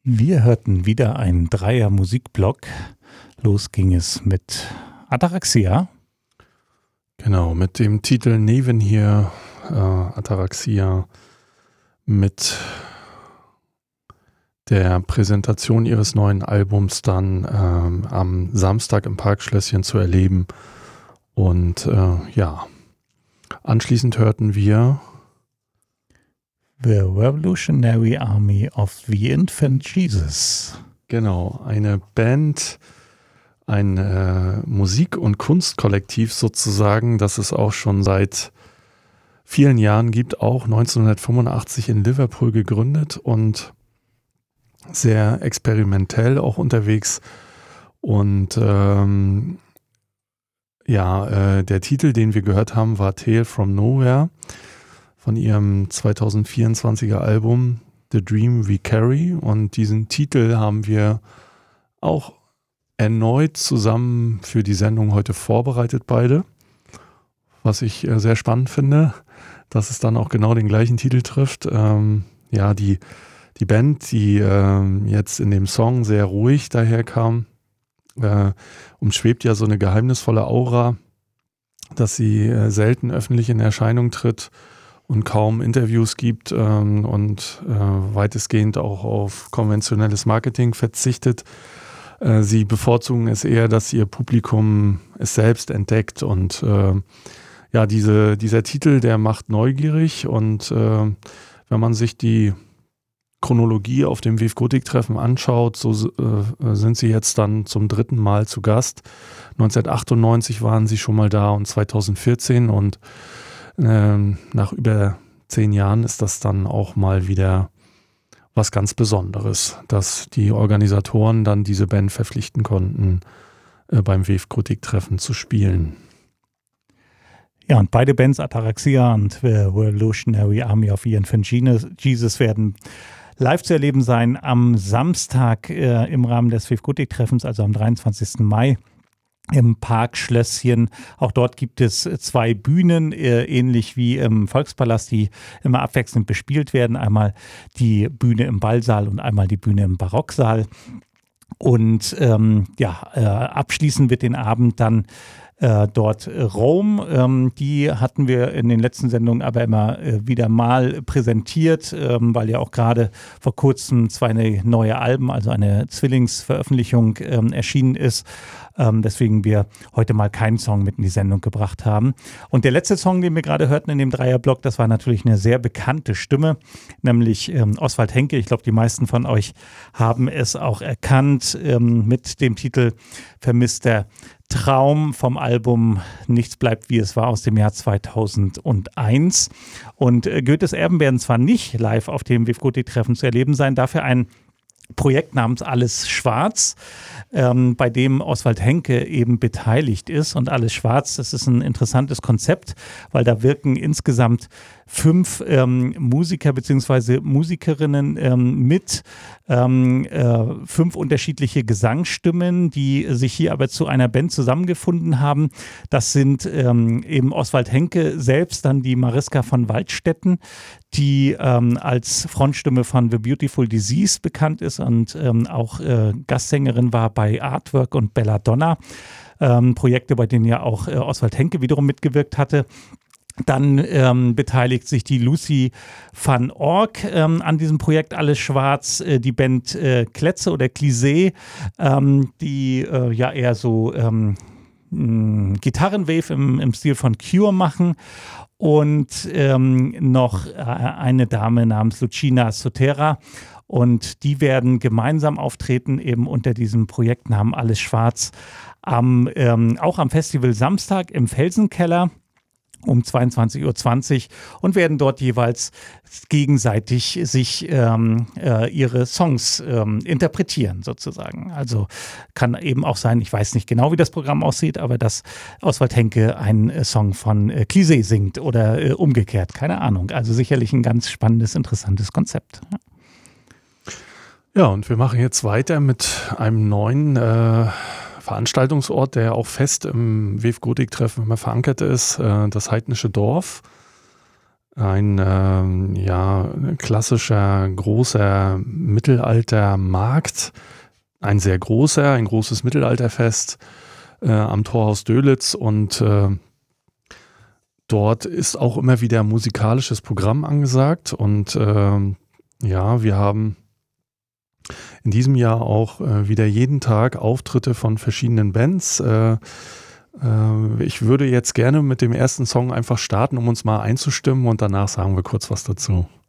Wir hörten wieder einen Dreier-Musikblock. Los ging es mit Ataraxia. Genau, mit dem Titel Neven hier, Ataraxia, mit der Präsentation ihres neuen Albums dann am Samstag im Parkschlösschen zu erleben. Und anschließend hörten wir The Revolutionary Army of the Infant Jesus. Genau, eine Band, ein Musik- und Kunstkollektiv sozusagen, das es auch schon seit vielen Jahren gibt, auch 1985 in Liverpool gegründet und sehr experimentell auch unterwegs. Und der Titel, den wir gehört haben, war Tale from Nowhere von ihrem 2024er Album The Dream We Carry. Und diesen Titel haben wir auch erneut zusammen für die Sendung heute vorbereitet, beide. Was ich sehr spannend finde, dass es dann auch genau den gleichen Titel trifft. Die Band, die jetzt in dem Song sehr ruhig daherkam, umschwebt ja so eine geheimnisvolle Aura, dass sie selten öffentlich in Erscheinung tritt und kaum Interviews gibt und weitestgehend auch auf konventionelles Marketing verzichtet. Sie bevorzugen es eher, dass ihr Publikum es selbst entdeckt und dieser Titel, der macht neugierig und wenn man sich die Chronologie auf dem Wave Gothic Treffen anschaut, so sind sie jetzt dann zum 3. Mal zu Gast. 1998 waren sie schon mal da und 2014 und nach über 10 Jahren ist das dann auch mal wieder was ganz Besonderes, dass die Organisatoren dann diese Band verpflichten konnten, beim Wave Gothic Treffen zu spielen. Ja, und beide Bands, Ataraxia und The Revolutionary Army of the Infant Jesus, werden live zu erleben sein am Samstag im Rahmen des Wave Gothic Treffens, also am 23. Mai. Im Parkschlösschen. Auch dort gibt es 2 Bühnen, ähnlich wie im Volkspalast, die immer abwechselnd bespielt werden. Einmal die Bühne im Ballsaal und einmal die Bühne im Barocksaal. Und abschließen wird den Abend dann dort Rome. Die hatten wir in den letzten Sendungen aber immer wieder mal präsentiert, weil ja auch gerade vor kurzem 2 neue Alben, also eine Zwillingsveröffentlichung erschienen ist. Deswegen wir heute mal keinen Song mit in die Sendung gebracht haben. Und der letzte Song, den wir gerade hörten in dem Dreierblock, das war natürlich eine sehr bekannte Stimme, nämlich Oswald Henke. Ich glaube, die meisten von euch haben es auch erkannt mit dem Titel Vermisster Traum vom Album Nichts bleibt wie es war aus dem Jahr 2001. Und Goethes Erben werden zwar nicht live auf dem Wave Gothic Treffen zu erleben sein, dafür ein Projekt namens Alles Schwarz, bei dem Oswald Henke eben beteiligt ist. Und Alles Schwarz, das ist ein interessantes Konzept, weil da wirken insgesamt 5 Musiker bzw. Musikerinnen mit, 5 unterschiedliche Gesangsstimmen, die sich hier aber zu einer Band zusammengefunden haben. Das sind eben Oswald Henke selbst, dann die Mariska von Waldstätten, die als Frontstimme von The Beautiful Disease bekannt ist und auch Gastsängerin war bei Artwork und Belladonna. Projekte, bei denen ja auch Oswald Henke wiederum mitgewirkt hatte. Dann beteiligt sich die Lucy van Ork an diesem Projekt Alles Schwarz, die Band Kletze oder Clisée, die eher so Gitarrenwave im Stil von Cure machen. Und noch eine Dame namens Lucina Sotera. Und die werden gemeinsam auftreten, eben unter diesem Projektnamen Alles Schwarz, auch am Festival Samstag im Felsenkeller um 22:20 Uhr und werden dort jeweils gegenseitig sich ihre Songs interpretieren sozusagen. Also kann eben auch sein, ich weiß nicht genau, wie das Programm aussieht, aber dass Oswald Henke einen Song von Clisée singt oder umgekehrt, keine Ahnung. Also sicherlich ein ganz spannendes, interessantes Konzept. Ja, und wir machen jetzt weiter mit einem neuen Veranstaltungsort, der auch fest im Wave Gothic Treffen immer verankert ist, das Heidnische Dorf. ein klassischer, großer Mittelaltermarkt, ein großes Mittelalterfest am Torhaus Dölitz, und dort ist auch immer wieder musikalisches Programm angesagt, und wir haben in diesem Jahr auch wieder jeden Tag Auftritte von verschiedenen Bands. Ich würde jetzt gerne mit dem ersten Song einfach starten, um uns mal einzustimmen, und danach sagen wir kurz was dazu.